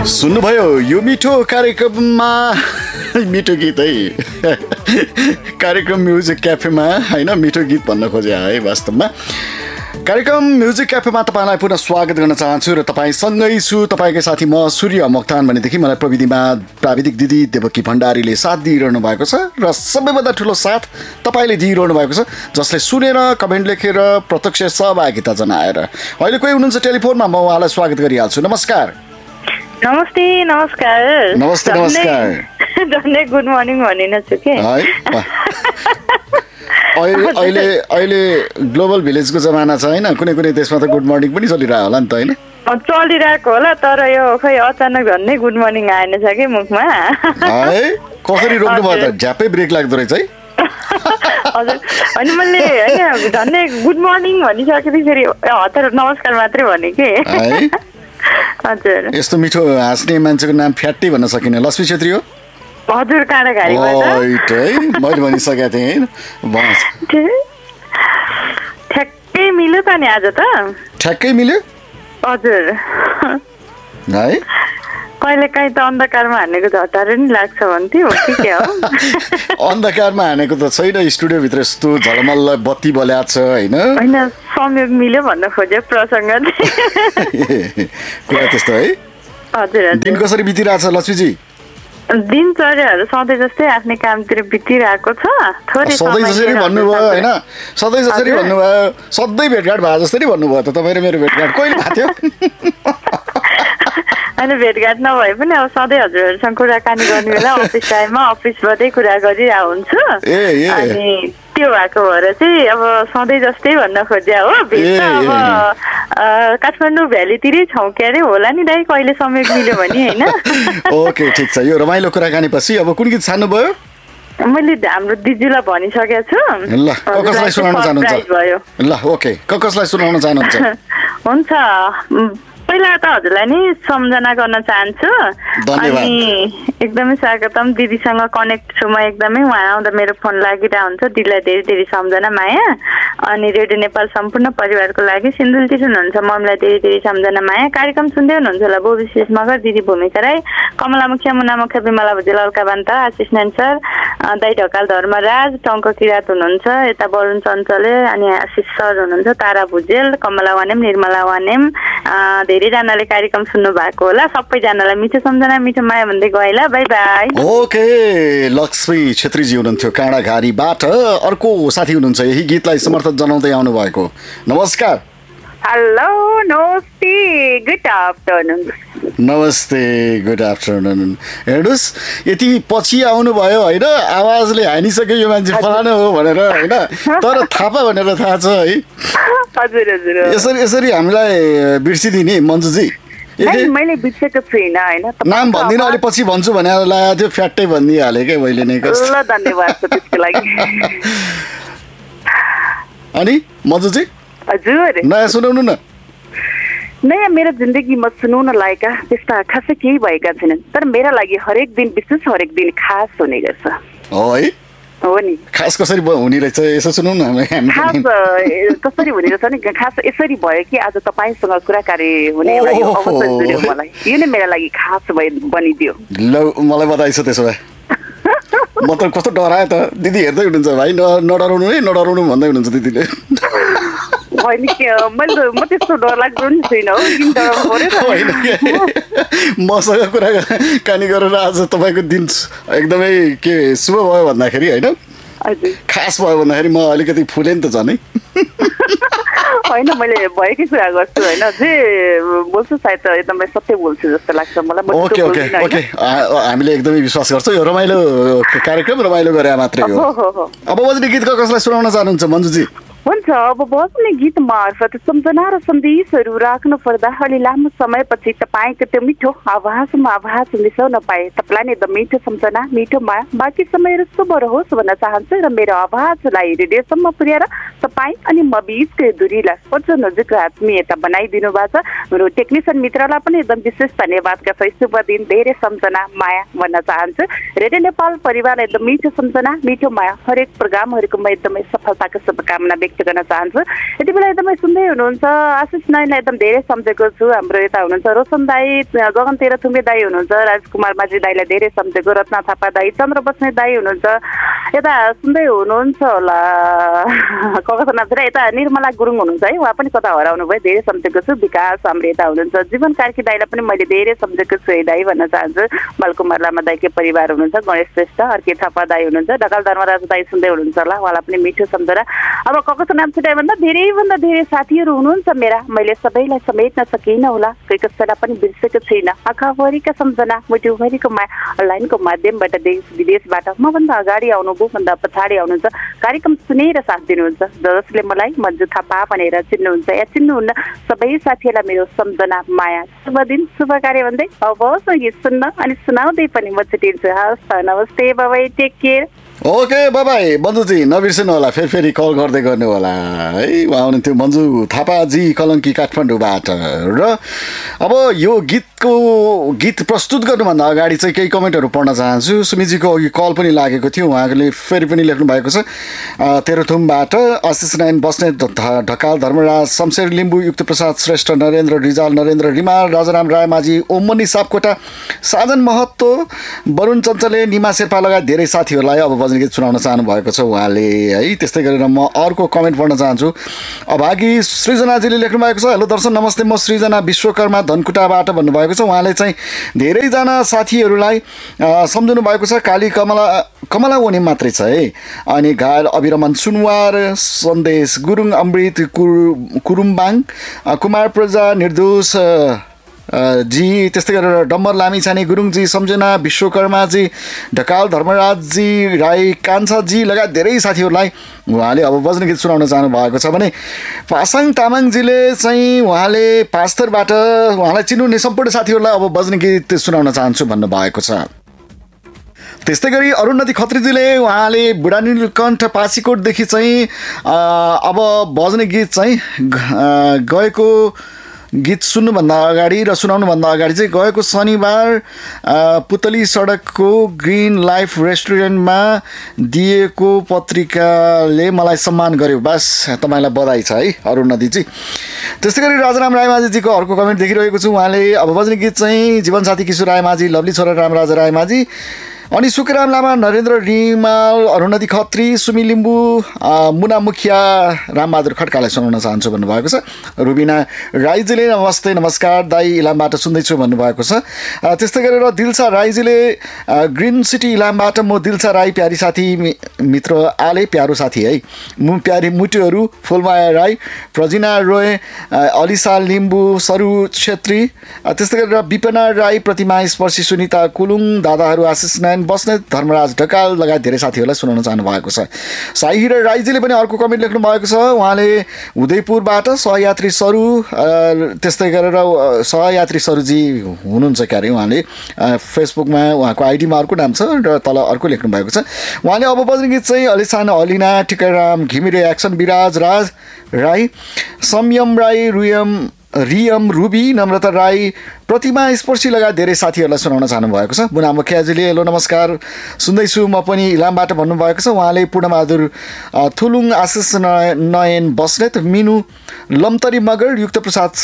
सुन्नुभयो यो मिठो कार्यक्रममा मिठो गीत है कार्यक्रम म्युजिक क्याफेमा हैन मिठो गीत भन्न खोजे है वास्तवमा कार्यक्रम म्युजिक क्याफेमा तपाईलाई पुनः स्वागत गर्न चाहन्छु र तपाईसँगै छु तपाईकै साथी म सूर्य मोक्तान भनेदेखि मलाई प्रविधिमा प्राविधिक दिदी देवकी भण्डारीले साथ दिइरहनु भएको छ र सबैभन्दा ठुलो साथ तपाईले दिइरहनु भएको छ जसले सुनेर कमेन्ट लेखेर प्रत्यक्ष सहभागिता जनाएर अहिले कोही हुनुहुन्छ टेलिफोनमा म उहाँलाई स्वागत गरिहाल्छु नमस्कार नमस्ते नमस्कार नमस्ते नमस्कार धन्य गुड मर्निङ भनिन छु के अहिले ग्लोबल भिलेजको जमाना छ हैन कुनै कुनै देशमा त गुड मर्निङ पनि चलिरहेको होला नि त हैन चलिरहेको होला तर यो खै अचानक झन्नै गुड मर्निङ आएन छ के मुखमा है कसरी रोक्नु भयो त झ्यापै ब्रेक लाग्दो रहेछ है हजुर अनि मैले हैन झन्नै गुड मर्निङ भनिसकेपछि फेरि हतार नमस्कार मात्रै भने के हजुर यस्तो मिठो हाँस्ने मान्छेको नाम फ्याट्टै भन्न सकिने लक्ष्मी छेत्री हो हजुर काँडाघारीबाट है मैले भनिसकेको थिएँ हैन बस ठ्याक्कै मिल्यो त नि आज त ठ्याक्कै मिल्यो हजुर है कहिले काहीँ त अन्धकारमा हानेको झटारो नि लाग्छ भन्थ्यो हो कि के हो अन्धकारमा हानेको त छैन स्टुडियोभित्र यस्तो झलमल्ल बत्ती बल्याएको छ हैन संयोग मिल्यो भन्न खोजे प्रसङ्ग कुरा त्यस्तो है हजुर दिन कसरी बितिरहेछ लक्ष्मीजी दिनचर्याहरू सधैँ जस्तै आफ्नै कामतिर बितिरहेको छ थोरै सधैँ जसरी भन्नुभयो हैन सधैँ जसरी भन्नुभयो सधैँ भेटघाट भए जस्तै भन्नुभयो त तपाईँ र मेरो भेटघाट कहिले भएको थियो होइन भेटघाट नभए पनि अब सधैँ हजुरहरूसँग कुराकानी गर्ने बेला अफिस टाइममा अफिसबाटै कुरा गरिरहेको हुन्छु अनि त्यो भएको भएर चाहिँ अब सधैँ जस्तै भन्न खोज्या हो भेट अब काठमाडौँ भ्यालीतिरै छौँ के अरे होला नि दाइ कहिले समय मिल्यो भने होइन ओके ठिक छ यो रमाइलो कुराकानी पछि अब कुन गीत छान्नुभयो मैले हाम्रो दिदीलाई भनिसकेको छु ल कसलाई सुनाउन चाहनुहुन्छ ल ओके कसलाई सुनाउन चाहनुहुन्छ हुन्छ पहिला त हजुरलाई नै सम्झना गर्न चाहन्छु अनि एकदमै स्वागतम दिदीसँग कनेक्ट छु म एकदमै उहाँ आउँदा मेरो फोन लागिरहेको हुन्छ दिदीलाई धेरै धेरै सम्झना माया अनि रेडियो नेपाल सम्पूर्ण परिवारको लागि सिन्धुलतिर हुनुहुन्छ मम्मीलाई धेरै धेरै सम्झना माया कार्यक्रम सुन्दै हुनुहुन्छ होला बो विशेष मगर दिदी भूमिका राई कमला मुखिया मुना मुखिया विमला भुजेल अलका बान्ता आशिष नान सर दाइ ढकाल धर्मराज टङ्क किरात हुनुहुन्छ यता वरुण चञ्चले अनि आशिष सर हुनुहुन्छ तारा भुजेल कमला वानेम निर्मला वानेम धेरैजनाले कार्यक्रम सुन्नु भएको होला सबैजनालाई मिठो सम्झना मिठो माया भन्दै गएला बाई बाई ओके लक्ष्मी छेत्रीजी हुनुहुन्थ्यो काँडाघारीबाट अर्को साथी हुनुहुन्छ यही गीतलाई समर्थन जनाउँदै आउनु भएको नमस्कार हेलो नमस्ते गुड आफ्टरनुन नमस्ते गुड आफ्टरनुन हेर्नुहोस् यति पछि आउनुभयो होइन आवाजले हानिसक्यो यो मान्छे फलानु हो भनेर होइन तर थापा भनेर थाहा छ है हजुर हजुर यसरी हामीलाई बिर्सिदिने मन्जुजी मैले बिर्सेको छुइनँ होइन नाम भन्दिनँ अलि पछि भन्छु भनेर लागेको थियो फ्याट्टै भनिदिइहालेँ क्या मैले नै ल धन्यवाद त्यसको लागि अनि मन्जुजी हजुर नयाँ सुनाउनु न नयाँ मेरो जिन्दगीमा सुनाउन लायकका त्यस्ता खासै केही भएका छैनन् तर मेरा लागि हरेक दिन विशेष हरेक दिन खास हुने गर्छ हो है हो नि खास कसरी हुने रहेछ यसो सुनौ न खास कसरी हुने रहेछ नि खास यसरी भयो कि आज तपाईँसँग कुराकानी हुने एउटा यो अवसर जुर्यो मलाई यो नै मेरा लागि खास बनिदियो ल मलाई बधाई छ त्यसो भए म त कस्तो डराएँ त दिदी हेर्दै हुनुहुन्छ भाइ नडराउनु है नडराउनु भन्दै हुनुहुन्छ दिदीले होइन म त्यस्तो डरलाग्दो नि छुइनँ हो मसँग कुराकानी गरेर आज तपाईँको दिन एकदमै के शुभ भयो भन्दाखेरि होइन खास भयो भन्दाखेरि म अलिकति फुलेँ नि त झनै होइन मैले भएकै कुरा गर्छु होइन जे बोल्छु सायद एकदमै सत्य बोल्छु जस्तो लाग्छ मलाई ओके ओके ओके हामीले एकदमै विश्वास गर्छौँ यो रमाइलो कार्यक्रम रमाइलो गरे मात्रै हो अब बज्ने गीत कसलाई सुनाउन चाहनुहुन्छ मन्जुजी हुन्छ अब बज्ने गीत मार्फत सम्झना र सन्देशहरू राख्नु पर्दा अलि लामो समयपछि तपाईँको त्यो मिठो आवाजमा आवाज मिसाउन पाए तपाईँलाई नै एकदम मिठो सम्झना मिठो माया बाँकी समयहरू शुभ रहोस् भन्न चाहन्छु र मेरो आवाजलाई रेडियोसम्म पुर्याएर तपाईँ अनि म बिचको दूरीलाई अझ नजिक आत्मीयता बनाइदिनु भएको छ मेरो टेक्निसियन मित्रलाई पनि एकदम विशेष धन्यवादका साथ शुभ दिन धेरै सम्झना माया भन्न चाहन्छु रेडियो नेपाल परिवारलाई एकदम मिठो सम्झना मिठो माया हरेक प्रोग्रामहरूको म एकदमै सफलताको शुभकामना व्यक्त गर्न भन्न चाहन्छु। यति बेला एकदमै सुन्दै हुनुहुन्छ आशिष नाइलाई एकदम धेरै सम्झेको छु। हाम्रो यता हुनुहुन्छ रोशन दाई, गगन तेह्रथुम्बे दाई हुनुहुन्छ, राजकुमार माझी दाईलाई धेरै सम्झेको, रत्ना थापा दाई, चन्द्र बस्ने दाई हुनुहुन्छ, यता सुन्दै हुनुहुन्छ होला ककसना फेरि यता निर्मला गुरुङ हुनुहुन्छ है, उहाँ पनि कता हराउनु भयो, धेरै सम्झेको छु। विकास हाम्रो यता हुनुहुन्छ, जीवन कार्की दाईलाई पनि मैले धेरै सम्झेको छु है दाई भन्न चाहन्छु। बालकुमार लामा दाईकै परिवार हुनुहुन्छ, गणेश श्रेष्ठ, अर्के थापा दाई हुनुहुन्छ, ढकाल धर्मराज दाई सुन्दै हुनुहुन्छ होला, उहाँलाई पनि मिठो सम्झना। अब ककसना छुट्याइभन्दा धेरैभन्दा धेरै साथीहरू हुनुहुन्छ मेरा, मैले सबैलाई समेट्न सकिनँ होला, कोही कसैलाई पनि बिर्सेको छैन। आँखाभरिका सम्झना, मुटुभरिको लाइनको माध्यमबाट देश विदेशबाट मभन्दा अगाडि आउनुभयो, भन्दा पछाडि आउनुहुन्छ, कार्यक्रम सुनेर साथ दिनुहुन्छ, जसले मलाई मन्जु थापा भनेर चिन्नुहुन्छ या चिन्नुहुन्न सबै साथीहरूलाई मेरो सम्झना माया शुभ दिन शुभ कार्य भन्दै अब गीत सुन्न अनि सुनाउँदै पनि म छुटिन्छु। हस् त, नमस्ते, bye-bye, take care. Okay bye-bye. मन्जुजी नबिर्सनु होला, फेरि कल गर्दै गर्नु होला है। उहाँ हुनुहुन्थ्यो मन्जु थापाजी कलङ्की काठमाडौँबाट। र अब यो गीत प्रस्तुत गर्नुभन्दा अगाडि चाहिँ केही कमेन्टहरू पढ्न चाहन्छु। सुमितजीको अघि कल पनि लागेको थियो, उहाँले फेरि पनि लेख्नु भएको छ तेह्रथुमबाट। आशिष नारायण बस्नेत, ढकाल धर्मराज, शमशेर लिम्बू, युक्त प्रसाद श्रेष्ठ, नरेन्द्र रिजाल, नरेन्द्र रिमाल, राजाराम रायमाझी, ओमनी सापकोटा, साजन महतो, वरुण चञ्चले, निमा शेर्पा लगायत धेरै साथीहरूलाई अब भजन गीत सुनाउन चाहनु भएको छ उहाँले है। त्यस्तै गरेर म अर्को कमेन्ट पढ्न चाहन्छु। अभागी सृजनाजीले लेख्नु भएको छ, हेलो दर्शन नमस्ते, म सृजना विश्वकर्मा धनकुटाबाट भन्नुभएको छ। उहाँले चाहिँ धेरैजना साथीहरूलाई सम्झनु भएको छ। काली कमला ओनी मात्रै छ है, अनि घायल अभिरमन सुनवार, सन्देश गुरुङ, अमृत कुरुम्बाङ, कुमार प्रजा, निर्दोष जी, त्यस्तै गरेर डम्बर लामिछाने गुरुङजी, सम्झना विश्वकर्माजी, ढकाल धर्मराजजी, राई कान्छाजी लगायत धेरै साथीहरूलाई उहाँले अब भजन गीत सुनाउन चाहनु भएको छ भने पासाङ तामाङजीले चाहिँ उहाँले पास्तरबाट उहाँलाई चिन्नुहुने सम्पूर्ण साथीहरूलाई अब भजन गीत सुनाउन चाहन्छु भन्नुभएको छ। त्यस्तै गरी अरुणनदी खत्रीजीले उहाँले बुढा नीलकण्ठ पासीकोटदेखि चाहिँ अब भजन गीत चाहिँ गएको गीत सुन्नुभन्दा अगाडि र सुनाउनुभन्दा अगाडि चाहिँ गएको शनिबार पुतली सडकको ग्रिन लाइफ रेस्टुरेन्टमा दिएको पत्रिकाले मलाई सम्मान गर्यो, बस तपाईँलाई बधाई छ है अरुण नदीजी। त्यस्तै गरी राजाराम रायमाझीजीको अर्को कमेन्ट देखिरहेको छु। उहाँले अब भजन गीत चाहिँ जीवनसाथी किशोर रायमाझी, लवली छोरा रामराजा रायमाझी, अनि सुखराम लामा, नरेन्द्र रिमाल, अरुणनदी खत्री, सुमी लिम्बू, मुना मुखिया, रामबहादुर खड्कालाई सुनाउन चाहन्छु भन्नुभएको छ। रुबिना राईजीले नमस्ते नमस्कार दाई, इलामबाट सुन्दैछु भन्नुभएको छ। त्यस्तै गरेर दिलसा राईजीले ग्रिन सिटी इलामबाट, म दिलसा राई, प्यारी साथी मित्र आले, प्यारो साथी है, प्यारी मुटुहरू, फुलमाया राई, प्रजिना रोय, अलिसा लिम्बू, सरू छेत्री, त्यस्तै गरेर विपना राई, प्रतिमा स्पर्शी, सुनिता कुलुङ, दादाहरू आशिष नारायण बस्नेत, धर्मराज ढकाल लगायत धेरै साथीहरूलाई सुनाउन चाहनु भएको छ। साहिर राईजीले पनि अर्को कमेन्ट लेख्नु भएको छ। उहाँले उदयपुरबाट सहयात्री सरू, त्यस्तै गरेर सहयात्री सरूजी हुनुहुन्छ क्यारे, उहाँले फेसबुकमा उहाँको आइडीमा अर्को नाम छ र तल अर्को लेख्नु भएको छ। उहाँले अब भजन गीत चाहिँ अलिसान अलिना, टिकाराम घिमिरे, एक्सन विराज राज राई, संयम राई, रियम रुबी, नम्रता राई, प्रतिमा स्पर्शी लगायत धेरै साथीहरूलाई सुनाउन चाहनु भएको छ। मुना मुखियाजीले हेलो नमस्कार सुन्दैछु म पनि इलामबाट भन्नुभएको छ। उहाँले पूर्णबहादुर थुलुङ, आशिष नयन बस्नेत, मिनु लम्तरी मगर, युक्त प्रसाद